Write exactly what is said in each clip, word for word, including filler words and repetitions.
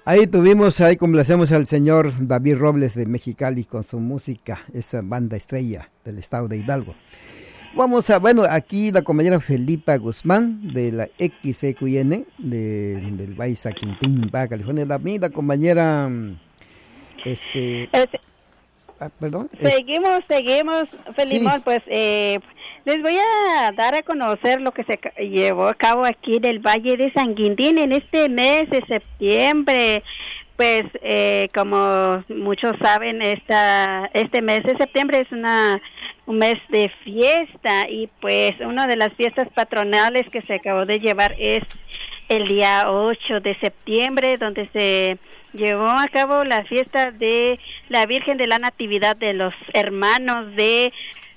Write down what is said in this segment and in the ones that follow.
Ahí tuvimos, ahí complacemos al señor David Robles de Mexicali con su música, esa banda estrella del estado de Hidalgo. Vamos a, bueno, aquí la compañera Felipa Guzmán de la X E Q N de, del Valle Saquintín, Baja California. La, la compañera, este... este ah, perdón. Seguimos, seguimos, Felimón, Sí. pues eh, les voy a dar a conocer lo que se llevó a cabo aquí en el Valle de San Quintín en este mes de septiembre. Pues eh, como muchos saben, esta, este mes de septiembre es una un mes de fiesta y pues una de las fiestas patronales que se acabó de llevar es el día ocho de septiembre, donde se llevó a cabo la fiesta de la Virgen de la Natividad de los Hermanos de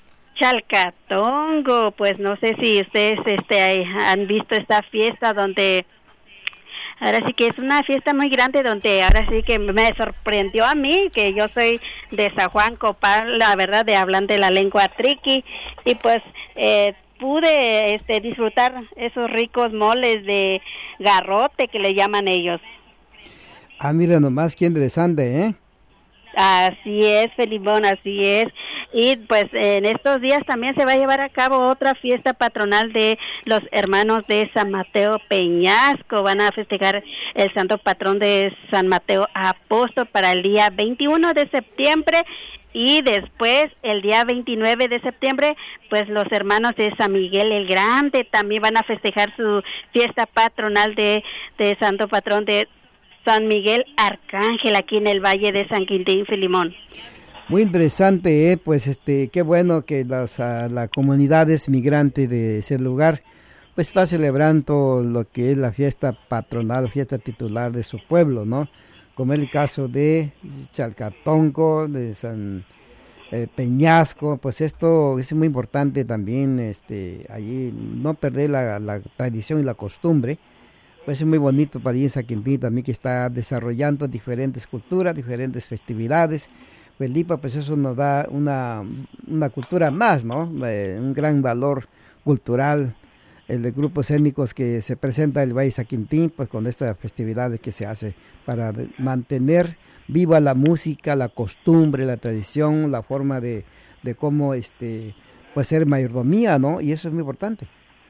Chalcatongo. Pues no sé si ustedes este han visto esta fiesta donde ahora sí que es una fiesta muy grande, donde ahora sí que me sorprendió a mí, que yo soy de San Juan Copal, la verdad, de hablan de la lengua triqui, y pues eh, pude este disfrutar esos ricos moles de garrote que le llaman ellos. Ah, mira nomás, qué interesante, ¿eh? Así es, Felibón, así es. Y pues en estos días también se va a llevar a cabo otra fiesta patronal de los hermanos de San Mateo Peñasco. Van a festejar el santo patrón de San Mateo Apóstol para el día veintiuno de septiembre. Y después, el día veintinueve de septiembre, pues los hermanos de San Miguel el Grande también van a festejar su fiesta patronal de, de santo patrón de San Miguel Arcángel, aquí en el Valle de San Quintín, Filimón. Muy interesante, ¿eh? Pues este, qué bueno que las uh, la comunidades migrantes de ese lugar pues está celebrando lo que es la fiesta patronal, fiesta titular de su pueblo, ¿no? Como el caso de Chalcatongo, de San eh, Peñasco. Pues esto es muy importante también, este, allí no perder la, la tradición y la costumbre. Pues es muy bonito para ir en San Quintín también, que está desarrollando diferentes culturas, diferentes festividades. Felipa, pues eso nos da una, una cultura más, ¿no? Eh, un gran valor cultural, el de grupos étnicos que se presenta en el Valle San Quintín, pues con estas festividades que se hace para mantener viva la música, la costumbre, la tradición, la forma de, de cómo este, pues ser mayordomía, ¿no? Y eso es muy importante.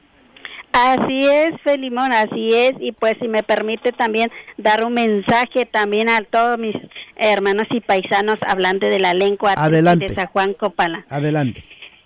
Así es, Felimón, así es, y pues si me permite también dar un mensaje también a todos mis hermanos y paisanos hablando de la lengua de San Juan Copala. Adelante.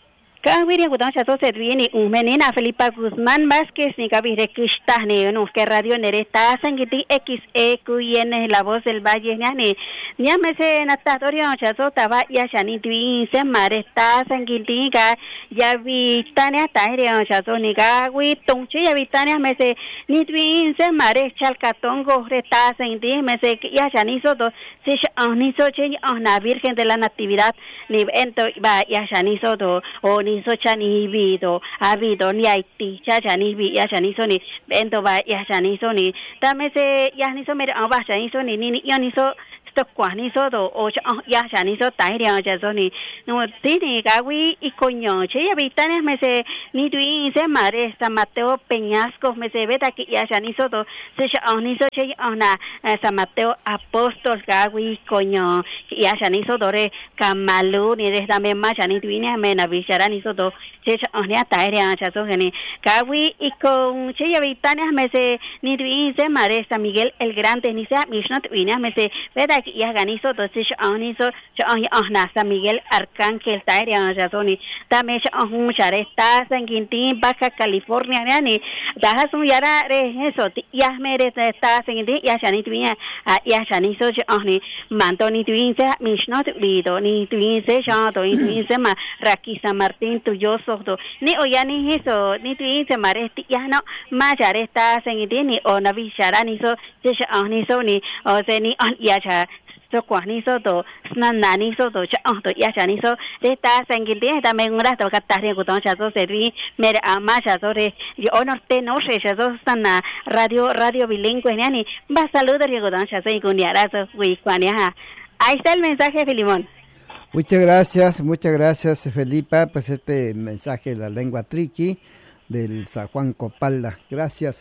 Kawiri gudang chato servini umenina Felipa Guzmán Vázquez ni kabire kishtas ni no que radio neresta sangiti X E Q N la voz del valle ni ni amese natatorio chato taba ya shani twin se maresta sangiti ga ya vitania taire chato ni gawi tongchi ya vitania mese ni twin se mare Chalcatongo reta sangiti mese ya shani so do se ani so che na Virgen de la Natividad ni ento ba ya shani so do o ni so chani vido habido ni haiti cha chani vi ya chani so ni bento ba ya chani so ni dame se ya ni so me ba chani so ni ni ya ni so sto kwa ni so do o ya chani so tai ria cha so ni no ti ni ga wi y coño che ya vitane me se ni tui se mare San Mateo Peñasco me se beta ki ya chani so do se cha ni so che ona San Mateo Apóstol ga wi coño ya chani so do re kamalu ni de dame ma chani tui ni me na vi ni so do che onia taeria cha so geni kawi y con che ya vitania me se ni tui se mare San Miguel el Grande ni se mishnot vinia me se veda ki ya ganiso do che oni so che ona San Miguel Arcángel taeria cha so ni dame che on chare sta San Quintín Baja California ni da su yara re eso ya me re sta San Quintín ya chani tuia ya chani so che oni manto ni tui se mishnot vido ni tui se cha do ni tui se ma Rakisa Martín tuyo soto ni oyani hizo ni tuin se maresti ya no majare esta sengiti ni o navishara ni so se ni so ni o se ni on ya cha so kwa ni so to snana ni so to cha to ya cha ni so de ta sengiti ta me ngura to ka ta re ko to cha so se ri me ama cha so re yo norte no se cha so sana radio radio bilingüe ni va saludo re ko to cha so y con ya ra so wi kwa ni ha ahí está el mensaje, Filimón. Muchas gracias, muchas gracias, Felipa, pues este mensaje de la lengua triqui del San Juan Copala, gracias.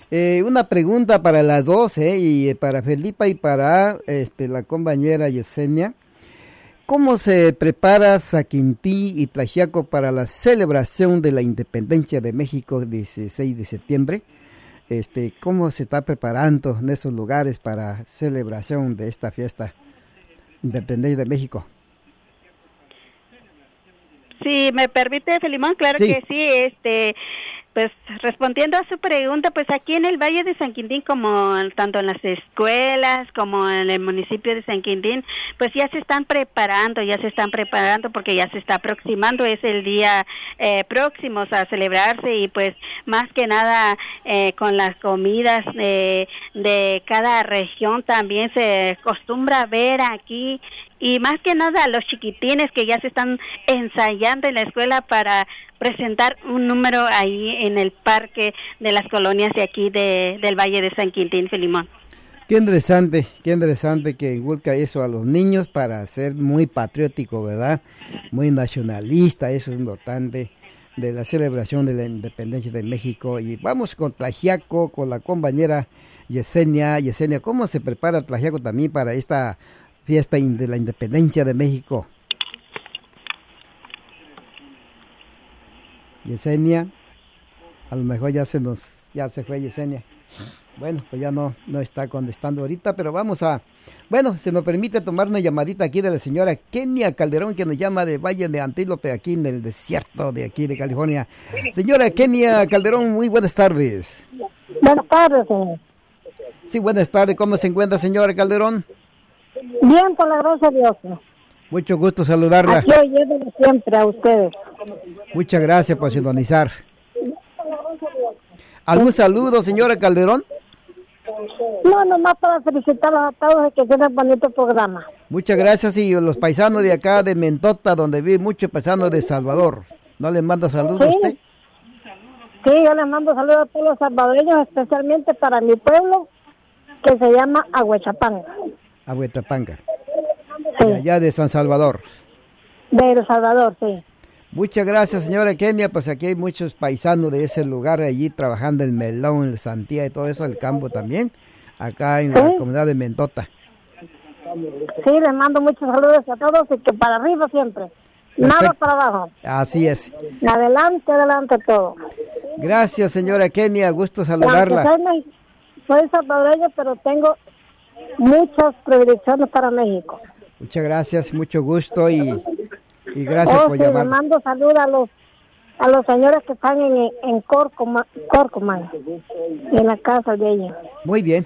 Eh, una pregunta para las dos, eh, y para Felipa y para este, la compañera Yesenia. ¿Cómo se prepara Saquintí y Tlaxiaco para la celebración de la independencia de México dieciséis de septiembre? Este, ¿Cómo se está preparando en esos lugares para celebración de esta fiesta independencia de México? Si me permite, Filimón, claro sí. que sí, este... Pues respondiendo a su pregunta, pues aquí en el Valle de San Quintín, como tanto en las escuelas como en el municipio de San Quintín, pues ya se están preparando, ya se están preparando porque ya se está aproximando, es el día eh, próximo a celebrarse y pues más que nada eh, con las comidas de, de cada región también se acostumbra a ver aquí. Y más que nada los chiquitines que ya se están ensayando en la escuela para presentar un número ahí en el parque de las colonias de aquí de, del Valle de San Quintín, Filimón. Qué interesante, qué interesante que inculca eso a los niños para ser muy patriótico, ¿verdad? Muy nacionalista, eso es importante de la celebración de la independencia de México. Y vamos con Tlaxiaco, con la compañera Yesenia. Yesenia, ¿cómo se prepara Tlaxiaco también para esta fiesta de la independencia de México? Yesenia, a lo mejor ya se nos, ya se fue Yesenia. Bueno, pues ya no, no está contestando ahorita, pero vamos a, bueno, se nos permite tomar una llamadita aquí de la señora Kenia Calderón, que nos llama de Valle de Antílope, aquí en el desierto de aquí de California. Señora Kenia Calderón, muy buenas tardes. Buenas tardes, señor. Sí, buenas tardes, ¿cómo se encuentra, señora Calderón? Bien, por la gracia de Dios. Mucho gusto saludarla. Aquí oyéndole siempre a ustedes. Muchas gracias por sintonizar. ¿Algún saludo, señora Calderón? No, nomás para felicitarlos a todos y que sea un bonito programa. Muchas gracias, y los paisanos de acá de Mentota, donde vive muchos paisanos de Salvador. ¿No les mando saludos ¿Sí? a usted? Sí, yo les mando saludos a todos los salvadoreños, especialmente para mi pueblo, que se llama Aguachapán. Aguetapanga. Sí. De allá de San Salvador. De El Salvador, sí. Muchas gracias, señora Kenia. Pues aquí hay muchos paisanos de ese lugar, allí trabajando el melón, el sandía y todo eso, el campo también, acá en ¿Sí? la comunidad de Mentota. Sí, les mando muchos saludos a todos y que para arriba siempre. Perfecto. Nada para abajo. Así es. Adelante, adelante todo. Gracias, señora Kenia. Gusto saludarla. Soy, soy salvadoreño, pero tengo muchas predicciones para México. Muchas gracias, mucho gusto y, y gracias oh, por sí, llamar. Le mando saludos a los a los señores que están en, en Corcoman, Corcoman, en la casa de ellos. Muy bien.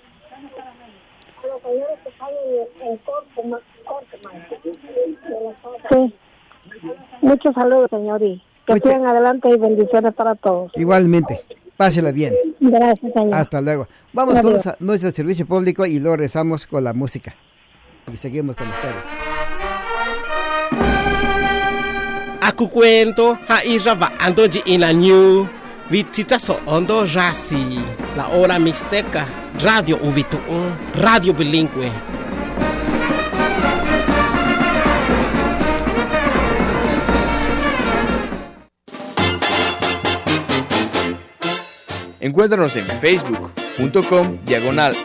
A los señores que están en, en Corcoman, Corcoman, sí. Muchos saludos, señor, y que Mucha... sigan adelante y bendiciones para todos. Igualmente. Pásela bien. Gracias, señor. Hasta luego. Vamos Gracias. con nuestro, nuestro servicio público y luego regresamos con la música. Y seguimos con ustedes. Aku cuento hairaba andoji inañu vitita so ondo rasi la hora mixteca radio uvitu radio bilingüe. Encuéntranos en facebook punto com diagonal